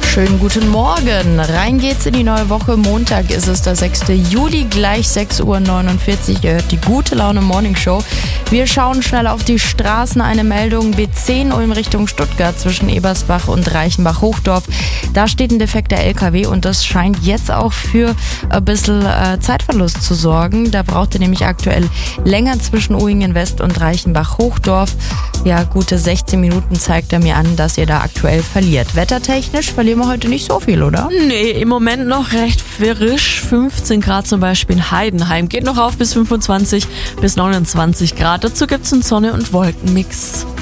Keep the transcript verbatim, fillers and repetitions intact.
Schönen guten Morgen. Rein geht's in die neue Woche. Montag ist es der sechste Juli, gleich sechs Uhr neunundvierzig. Ihr hört die Gute Laune Morning Show. Wir schauen schnell auf die Straßen. Eine Meldung B zehn Ulm Richtung Stuttgart zwischen Ebersbach und Reichenbach-Hochdorf. Da steht ein defekter L K W und das scheint jetzt auch für ein bisschen äh, Zeitverlust zu sorgen. Da braucht ihr nämlich aktuell länger zwischen Uhingen West und Reichenbach-Hochdorf. Ja, gute sechzehn Minuten zeigt er mir an, dass ihr da aktuell verliert. Wettertechnisch verlieren wir heute nicht so viel, oder? Nee, im Moment noch recht frisch. fünfzehn Grad zum Beispiel in Heidenheim. Geht noch auf bis fünfundzwanzig bis neunundzwanzig Grad. Dazu gibt's einen Sonne- und Wolkenmix.